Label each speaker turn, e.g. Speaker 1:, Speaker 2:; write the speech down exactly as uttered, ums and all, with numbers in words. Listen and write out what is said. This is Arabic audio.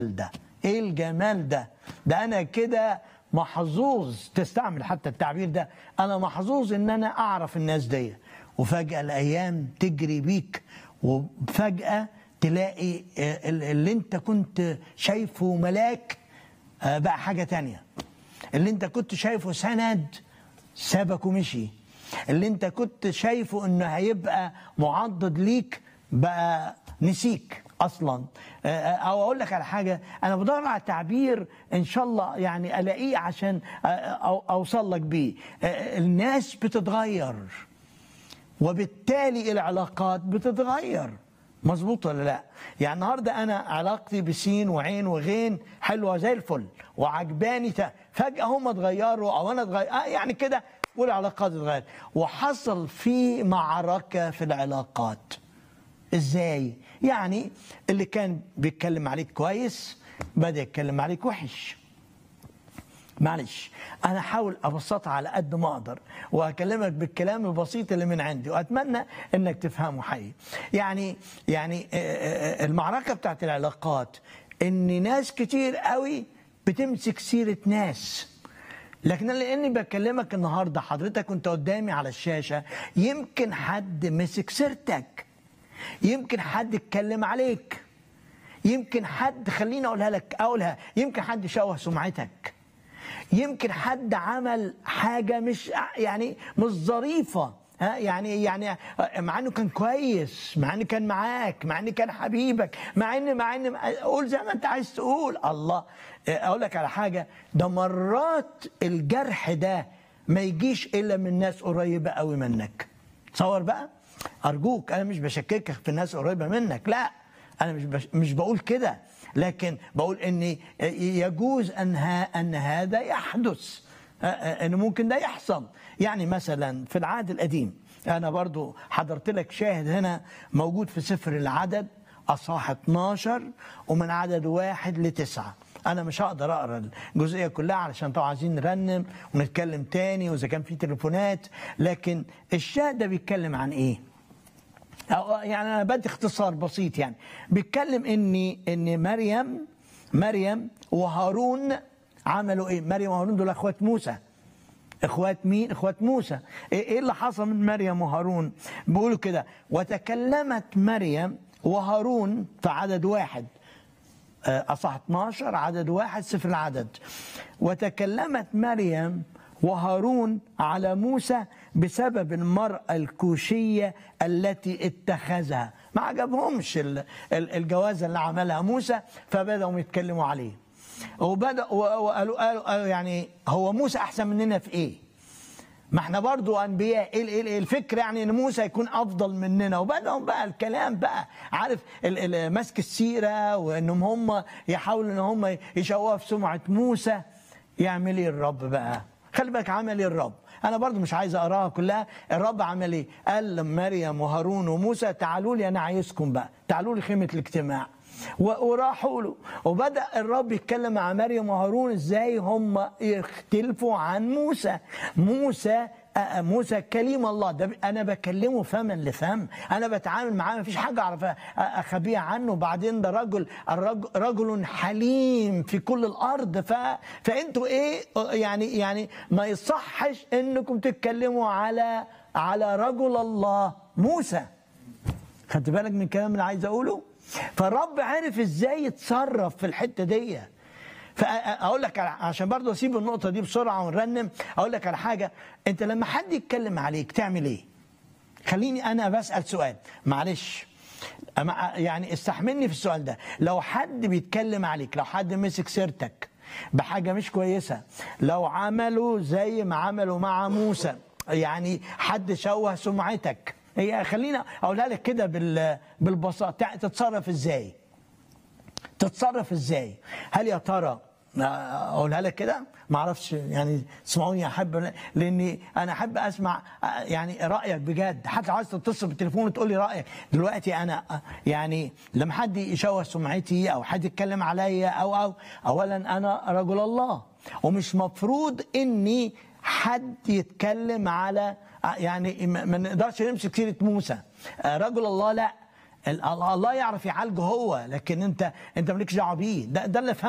Speaker 1: ده؟ ايه الجمال ده؟ ده انا كده محظوظ، تستعمل حتى التعبير ده، انا محظوظ ان انا اعرف الناس دي. وفجأة الايام تجري بيك وفجأة تلاقي اللي انت كنت شايفه ملاك بقى حاجة تانية. اللي انت كنت شايفه سند سابك ومشي. اللي انت كنت شايفه انه هيبقى معضد ليك بقى نسيك اصلا. او اقول لك على حاجه، انا بدور على تعبير ان شاء الله يعني الاقيه عشان اوصل لك بيه. الناس بتتغير وبالتالي العلاقات بتتغير. مظبوط ولا لا؟ يعني النهارده انا علاقتي بسين وعين وغين حلوه زي الفل وعجباني، فجاه هم اتغيروا او انا اتغير آه يعني كده، والعلاقات اتغيرت وحصل في معركه في العلاقات. ازاي؟ يعني اللي كان بيتكلم عليك كويس بدأ يتكلم عليك وحش. معلش انا احاول ابسطها على قد ما اقدر وهكلمك بالكلام البسيط اللي من عندي واتمنى انك تفهمه حقيقي. يعني يعني المعركه بتاعت العلاقات ان ناس كتير قوي بتمسك سيره ناس، لكن لاني بكلمك النهارده حضرتك كنت قدامي على الشاشه، يمكن حد مسك سيرتك، يمكن حد اتكلم عليك، يمكن حد، خليني اقولها لك اقولها يمكن حد شوه سمعتك، يمكن حد عمل حاجه مش يعني مش ظريفه، ها يعني يعني مع انه كان كويس، مع انه كان معاك، مع انه كان حبيبك، مع ان مع ان قول زي ما انت عايز تقول. الله، اقول لك على حاجه، ده مرات الجرح ده ما يجيش الا من ناس قريبه قوي منك. تصور بقى، أرجوك أنا مش بشككك في الناس قريبة منك، لا أنا مش بش مش بقول كده، لكن بقول إن يجوز أن أن هذا يحدث، إن ممكن ده يحصل. يعني مثلا في العهد القديم، أنا برضو حضرت لك شاهد هنا موجود في سفر العدد أصحاح اتناشر ومن عدد واحد لتسعة. أنا مش هقدر أقرأ الجزئية كلها علشان طبعا عايزين نرنم ونتكلم تاني وإذا كان في تليفونات، لكن الشاهد ده بيتكلم عن إيه؟ يعني أنا بدي اختصار بسيط. يعني بيتكلم إن إن مريم مريم وهارون عملوا إيه؟ مريم وهارون دول أخوات موسى. إخوات مين؟ إخوات موسى. إيه اللي حصل من مريم وهارون؟ بيقولوا كده: وتكلمت مريم وهارون في عدد واحد، أصح اتناشر عدد واحد سفر العدد. وتكلمت مريم وهارون على موسى بسبب المرأة الكوشية التي اتخذها. ما عجبهمش الجوازة اللي عملها موسى، فبدأوا يتكلموا عليه وبدأوا وقالوا قالوا قالوا يعني هو موسى أحسن مننا في إيه؟ ما احنا برضو انبياء، ايه الفكر يعني ان موسى يكون افضل مننا؟ وبداوا بقى الكلام بقى، عارف ماسك السيره، وانهم هم يحاولوا ان هم يشوهوا في سمعه موسى. يعمل ايه الرب بقى؟ خلي بالك عمل ايه الرب. انا برضو مش عايز اقراها كلها. الرب عمل ايه؟ قال مريم وهارون وموسى تعالوا لي انا عايزكم بقى، تعالوا لي خيمه الاجتماع. وراحوا له وبدأ الرب يتكلم مع مريم وهارون ازاي هم يختلفوا عن موسى. موسى موسى كليم الله، ده انا بكلمه فما لفم، انا بتعامل معاه ما فيش حاجه اعرف اخبيها عنه. بعدين ده رجل الرجل رجل حليم في كل الارض. ف فانتوا ايه يعني يعني ما يصحش انكم تتكلموا على على رجل الله موسى. خدت بالك من الكلام اللي عايز اقوله؟ فالرب عارف ازاي يتصرف في الحته دي. فاقول لك عشان برضه اسيب النقطه دي بسرعه ونرنم، اقول لك على حاجه. انت لما حد يتكلم عليك تعمل ايه؟ خليني انا بسال سؤال، معلش يعني استحملني في السؤال ده. لو حد بيتكلم عليك، لو حد مسك سيرتك بحاجه مش كويسه، لو عملوا زي ما عملوا مع موسى، يعني حد شوه سمعتك، هي خلينا اقولها لك كده بالبساطه، تتصرف ازاي؟ تتصرف ازاي؟ هل يا ترى اقولها لك كده؟ ما اعرفش يعني، اسمعوني، احب لاني انا احب اسمع يعني رايك بجد. حتى لو عايز تتصل بالتليفون وتقول لي رايك دلوقتي. انا يعني لما حد يشوه سمعتي او حد يتكلم عليا او او اولا انا رجل الله، ومش مفروض اني حد يتكلم على يعني ما نقدرش نمسك سيره موسى رجل الله، لا ال- الله يعرف يعالجه هو، لكن انت انت مالكش دعوه بيه. ده ده اللي